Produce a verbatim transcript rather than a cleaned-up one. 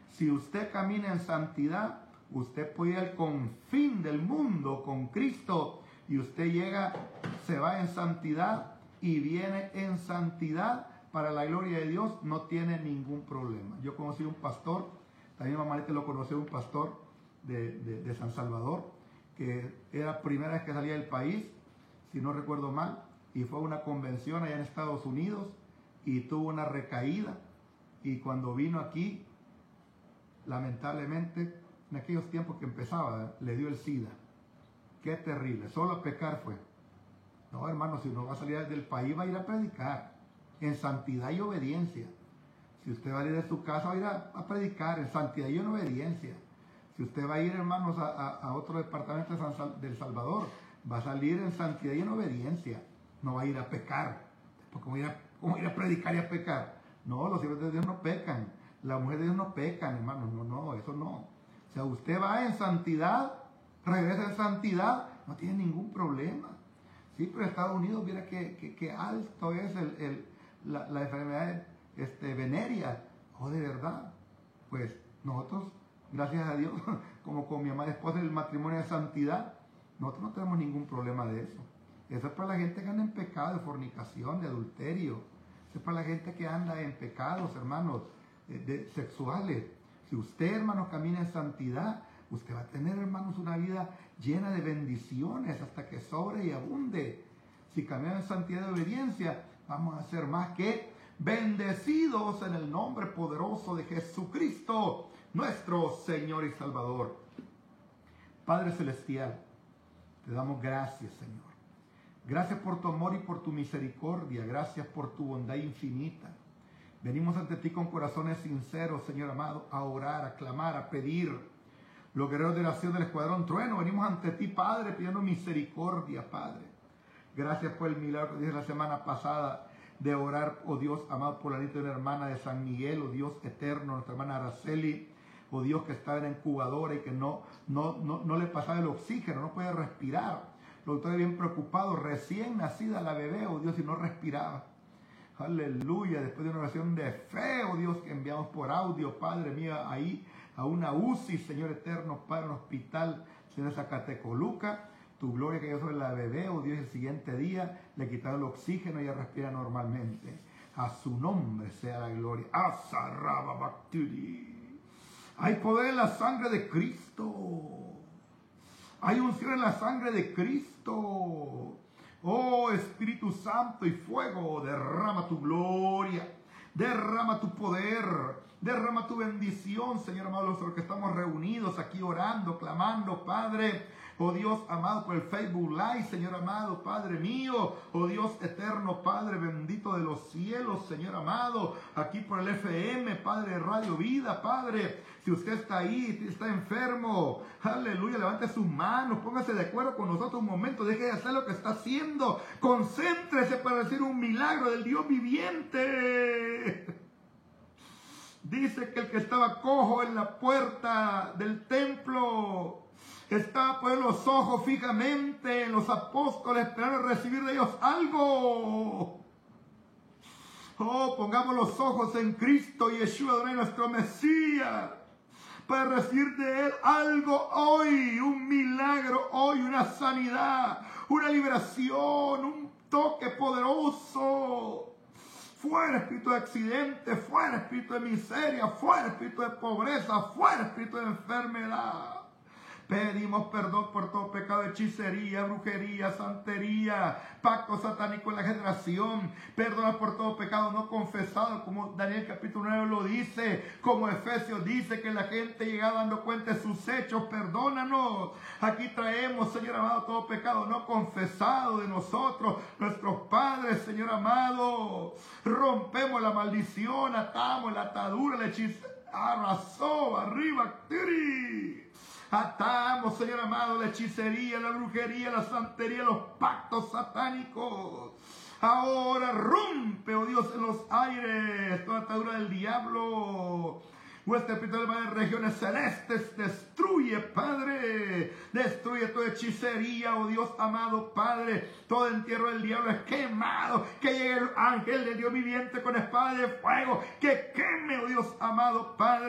Si usted camina en santidad, usted puede ir al confín del mundo con Cristo y usted llega, se va en santidad y viene en santidad para la gloria de Dios, no tiene ningún problema. Yo conocí un pastor, también mamá lo conoció, un pastor de, de, de San Salvador, que era la primera vez que salía del país, si no recuerdo mal, y fue a una convención allá en Estados Unidos y tuvo una recaída, y cuando vino aquí, lamentablemente, en aquellos tiempos que empezaba, le dio el SIDA. Qué terrible, solo a pecar fue. No, hermano, si uno va a salir del país, va a ir a predicar en santidad y obediencia. Si usted va a ir de su casa, va a ir a, a predicar en santidad y en obediencia. Si usted va a ir, hermanos, a, a, a otro departamento de San Sal, del Salvador, va a salir en santidad y en obediencia. No va a ir a pecar. ¿Cómo ir a, cómo ir a predicar y a pecar? No, los hijos de Dios no pecan. Las mujeres de Dios no pecan, hermano. No, no, eso no. O sea, usted va en santidad, regresa en santidad, no tiene ningún problema. Sí, pero Estados Unidos, mira que, que, que alto es el, el, la, la enfermedad este, venérea. Oh, de verdad. Pues nosotros, gracias a Dios, como con mi amada esposa, el matrimonio de santidad, nosotros no tenemos ningún problema de eso. Eso es para la gente que anda en pecado, de fornicación, de adulterio. Eso es para la gente que anda en pecados, hermanos, de, de sexuales. Si usted, hermanos, camina en santidad, usted va a tener, hermanos, una vida llena de bendiciones hasta que sobre y abunde. Si camina en santidad de obediencia, vamos a ser más que bendecidos en el nombre poderoso de Jesucristo, nuestro Señor y Salvador. Padre Celestial, te damos gracias, Señor. Gracias por tu amor y por tu misericordia. Gracias por tu bondad infinita. Venimos ante ti con corazones sinceros, Señor amado, a orar, a clamar, a pedir. Los guerreros de oración del Escuadrón Trueno, venimos ante ti, Padre, pidiendo misericordia, Padre. Gracias por el milagro que dije la semana pasada de orar, oh Dios amado, por la nieta de una hermana de San Miguel, oh Dios eterno, nuestra hermana Araceli, oh Dios que estaba en la incubadora y que no, no, no, no le pasaba el oxígeno, no puede respirar. Los doctores bien preocupados, recién nacida la bebé, oh Dios, y no respiraba. Aleluya, después de una oración de fe, oh Dios, que enviamos por audio, Padre mío, ahí a una U C I, Señor eterno, Padre, en un hospital, Señor Zacatecoluca, tu gloria que yo sobre la bebé, oh Dios, el siguiente día le quitaron el oxígeno y ella respira normalmente. A su nombre sea la gloria. Asaraba Bacturi. Hay poder en la sangre de Cristo. Hay unción en la sangre de Cristo. Oh Espíritu Santo y fuego, derrama tu gloria, derrama tu poder, derrama tu bendición, Señor amado, los que estamos reunidos aquí orando, clamando, Padre. Oh Dios amado, por el Facebook Live, Señor amado, Padre mío. Oh Dios eterno, Padre bendito de los cielos, Señor amado. Aquí por el F M, Padre de Radio Vida, Padre. Si usted está ahí, está enfermo, aleluya, levante sus manos, póngase de acuerdo con nosotros un momento, deje de hacer lo que está haciendo. Concéntrese para recibir un milagro del Dios viviente. Dice que el que estaba cojo en la puerta del templo estaba poniendo los ojos fijamente en los apóstoles, esperando recibir de ellos algo. Oh, pongamos los ojos en Cristo y Yeshua, nuestro Mesías, para recibir de Él algo hoy, un milagro hoy, una sanidad, una liberación, un toque poderoso. Fuera espíritu de accidente, fuera espíritu de miseria, fuera espíritu de pobreza, fuera espíritu de enfermedad. Pedimos perdón por todo pecado de hechicería, brujería, santería, pacto satánico en la generación. Perdona por todo pecado no confesado, como Daniel capítulo nueve lo dice, como Efesios dice que la gente llega dando cuenta de sus hechos. Perdónanos. Aquí traemos, Señor amado, todo pecado no confesado de nosotros, nuestros padres, Señor amado. Rompemos la maldición, atamos la atadura, la hechicería. Arrasó, arriba, tiri. Atamos, Señor amado, la hechicería, la brujería, la santería, los pactos satánicos. Ahora rompe, oh Dios, en los aires toda atadura del diablo. Vuestra espiritual de regiones celestes destruye, Padre. Destruye toda hechicería, oh Dios amado, Padre. Todo entierro del diablo es quemado. Que llegue el ángel del Dios viviente con espada de fuego. Que queme, oh Dios amado, Padre.